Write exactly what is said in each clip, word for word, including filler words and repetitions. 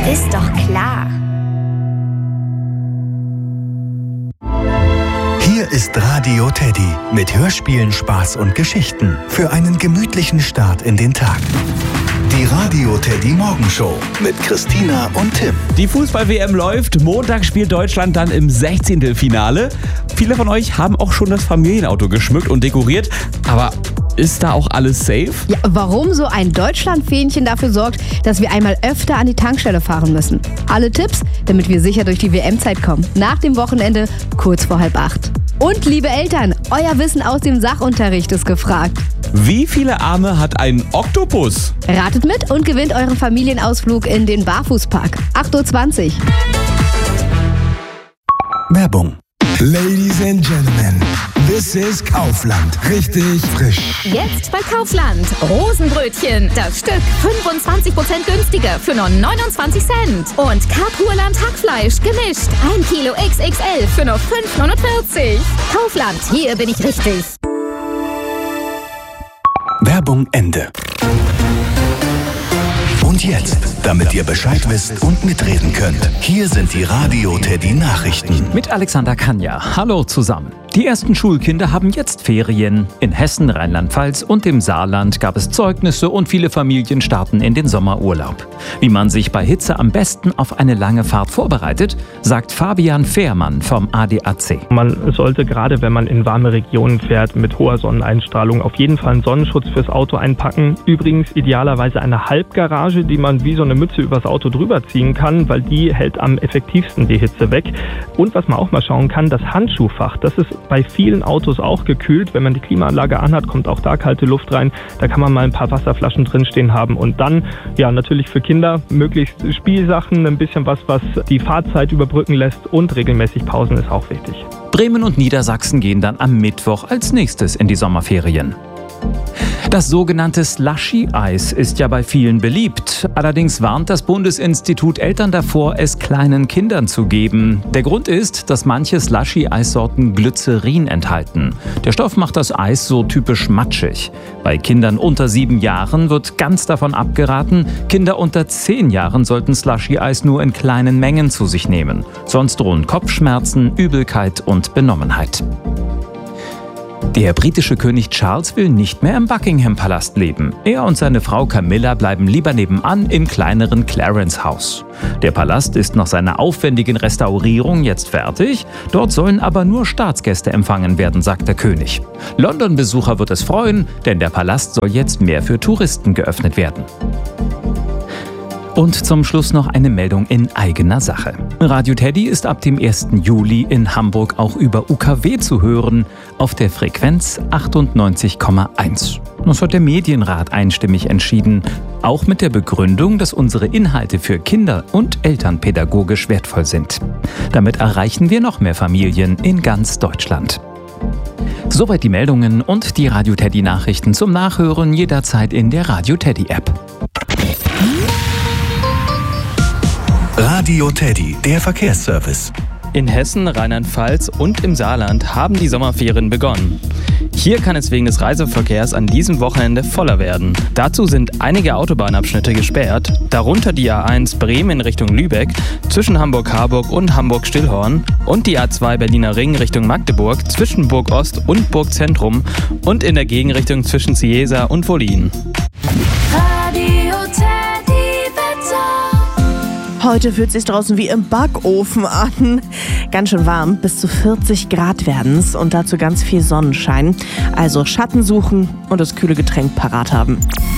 Ist doch klar. Hier ist Radio Teddy mit Hörspielen, Spaß und Geschichten für einen gemütlichen Start in den Tag. Die Radio Teddy Morgenshow mit Christina und Tim. Die Fußball-W M läuft. Montag spielt Deutschland dann im Sechzehntelfinale. Viele von euch haben auch schon das Familienauto geschmückt und dekoriert. Aber ist da auch alles safe? Ja, warum so ein Deutschland-Fähnchen dafür sorgt, dass wir einmal öfter an die Tankstelle fahren müssen. Alle Tipps, damit wir sicher durch die W M-Zeit kommen. Nach dem Wochenende, kurz vor halb acht. Und liebe Eltern, euer Wissen aus dem Sachunterricht ist gefragt. Wie viele Arme hat ein Oktopus? Ratet mit und gewinnt euren Familienausflug in den Barfußpark. acht Uhr zwanzig. Werbung. Ladies and Gentlemen, this is Kaufland. Richtig frisch. Jetzt bei Kaufland. Rosenbrötchen. Das Stück fünfundzwanzig Prozent günstiger für nur neunundzwanzig Cent. Und Kapurland Hackfleisch gemischt. ein Kilo X X L für nur fünf neunundvierzig. Kaufland, hier bin ich richtig. Werbung Ende. Und jetzt, damit ihr Bescheid wisst und mitreden könnt, hier sind die Radio Teddy Nachrichten. Mit Alexander Kanja. Hallo zusammen. Die ersten Schulkinder haben jetzt Ferien. In Hessen, Rheinland-Pfalz und dem Saarland gab es Zeugnisse und viele Familien starten in den Sommerurlaub. Wie man sich bei Hitze am besten auf eine lange Fahrt vorbereitet, sagt Fabian Fehrmann vom A D A C. Man sollte gerade, wenn man in warme Regionen fährt mit hoher Sonneneinstrahlung, auf jeden Fall einen Sonnenschutz fürs Auto einpacken. Übrigens idealerweise eine Halbgarage, die man wie so eine Mütze übers Auto drüber ziehen kann, weil die hält am effektivsten die Hitze weg. Und was man auch mal schauen kann, das Handschuhfach, das ist bei vielen Autos auch gekühlt. Wenn man die Klimaanlage anhat, kommt auch da kalte Luft rein. Da kann man mal ein paar Wasserflaschen drinstehen haben. Und dann, ja, natürlich für Kinder möglichst Spielsachen, ein bisschen was, was die Fahrzeit überbrücken lässt und regelmäßig Pausen ist auch wichtig. Bremen und Niedersachsen gehen dann am Mittwoch als nächstes in die Sommerferien. Das sogenannte Slushy-Eis ist ja bei vielen beliebt. Allerdings warnt das Bundesinstitut Eltern davor, es kleinen Kindern zu geben. Der Grund ist, dass manche Slushy-Eissorten Glycerin enthalten. Der Stoff macht das Eis so typisch matschig. Bei Kindern unter sieben Jahren wird ganz davon abgeraten. Kinder unter zehn Jahren sollten Slushy-Eis nur in kleinen Mengen zu sich nehmen. Sonst drohen Kopfschmerzen, Übelkeit und Benommenheit. Der britische König Charles will nicht mehr im Buckingham-Palast leben. Er und seine Frau Camilla bleiben lieber nebenan im kleineren Clarence House. Der Palast ist nach seiner aufwendigen Restaurierung jetzt fertig. Dort sollen aber nur Staatsgäste empfangen werden, sagt der König. London-Besucher wird es freuen, denn der Palast soll jetzt mehr für Touristen geöffnet werden. Und zum Schluss noch eine Meldung in eigener Sache. Radio Teddy ist ab dem ersten Juli in Hamburg auch über U K W zu hören, auf der Frequenz achtundneunzig Komma eins. Das hat der Medienrat einstimmig entschieden, auch mit der Begründung, dass unsere Inhalte für Kinder und Eltern pädagogisch wertvoll sind. Damit erreichen wir noch mehr Familien in ganz Deutschland. Soweit die Meldungen und die Radio Teddy Nachrichten zum Nachhören jederzeit in der Radio Teddy App. Radio Teddy, der Verkehrsservice. In Hessen, Rheinland-Pfalz und im Saarland haben die Sommerferien begonnen. Hier kann es wegen des Reiseverkehrs an diesem Wochenende voller werden. Dazu sind einige Autobahnabschnitte gesperrt, darunter die A eins Bremen in Richtung Lübeck, zwischen Hamburg-Harburg und Hamburg-Stillhorn und die A zwei Berliner Ring Richtung Magdeburg, zwischen Burg Ost und Burg Zentrum und in der Gegenrichtung zwischen Ciesa und Wollin. Heute fühlt es sich draußen wie im Backofen an. Ganz schön warm, bis zu vierzig Grad werden es und dazu ganz viel Sonnenschein. Also Schatten suchen und das kühle Getränk parat haben.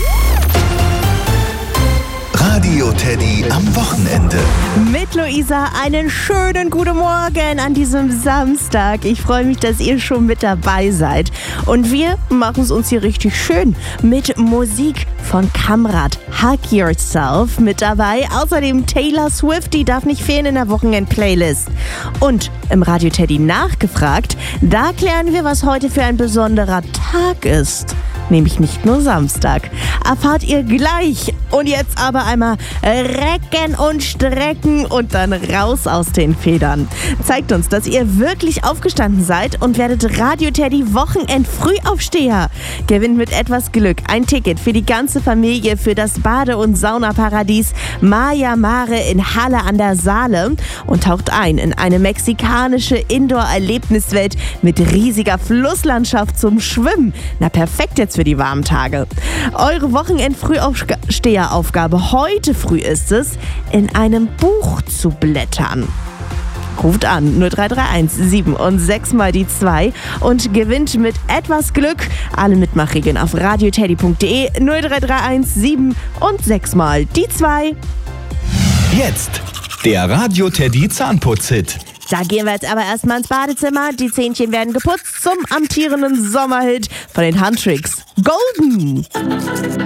Radio Teddy am Wochenende. Mit Luisa einen schönen guten Morgen an diesem Samstag. Ich freue mich, dass ihr schon mit dabei seid. Und wir machen es uns hier richtig schön mit Musik von Kamrat. Hug Yourself mit dabei. Außerdem Taylor Swift, die darf nicht fehlen in der Wochenend-Playlist. Und im Radio Teddy nachgefragt, da klären wir, was heute für ein besonderer Tag ist. nämlich nicht nur Samstag. Erfahrt ihr gleich. Und jetzt aber einmal recken und strecken und dann raus aus den Federn. Zeigt uns, dass ihr wirklich aufgestanden seid und werdet Radio Teddy Wochenend-Frühaufsteher. Gewinnt mit etwas Glück ein Ticket für die ganze Familie für das Bade- und Saunaparadies Maya Mare in Halle an der Saale und taucht ein in eine mexikanische Indoor-Erlebniswelt mit riesiger Flusslandschaft zum Schwimmen. Na, perfekt jetzt für die warmen Tage. Eure Wochenend-Frühaufsteheraufgabe heute früh ist es, in einem Buch zu blättern. Ruft an null drei drei eins sieben und sechs mal die zwei und gewinnt mit etwas Glück. Alle Mitmachregeln auf radioteddy punkt de null drei drei eins sieben und sechs mal die zwei. Jetzt der Radio Teddy Zahnputz-Hit. Da gehen wir jetzt aber erstmal ins Badezimmer. Die Zähnchen werden geputzt zum amtierenden Sommerhit von den Handtricks. Golden!